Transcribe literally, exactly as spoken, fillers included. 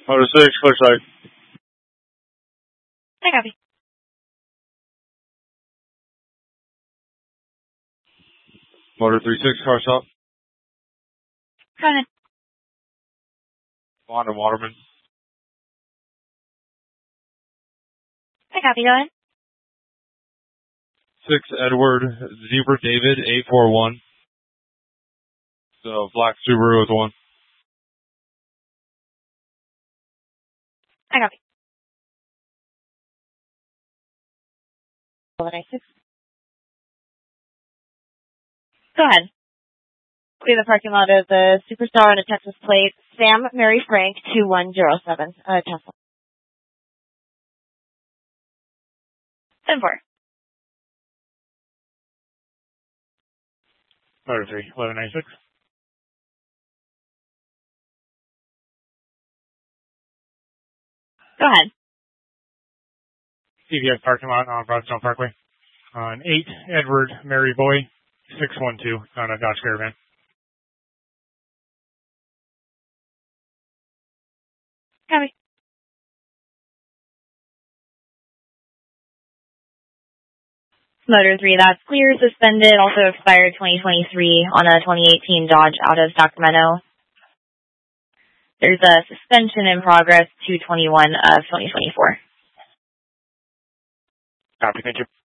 Motor six, clear side. I copy. Motor three six, car stop. Go ahead. Bond and Waterman. I copy. Go ahead. six Edward, Zebra David, eight four one. So, black Subaru with one. I copy. eleven six. Go ahead. Clear the parking lot of the Superstar on a Texas plate. Sam Mary Frank, two one zero seven. Uh, Tesla. ten four. Motor three, eleven ninety-six. Go ahead. C V S parking lot on Broadstone Parkway. On eight Edward Mary Boy, six one two on a Dodge Caravan. Copy. Motor three, that's clear, suspended, also expired twenty twenty-three on a twenty eighteen Dodge out of Sacramento. There's a suspension in progress two twenty-one of twenty twenty-four. Copy, thank you.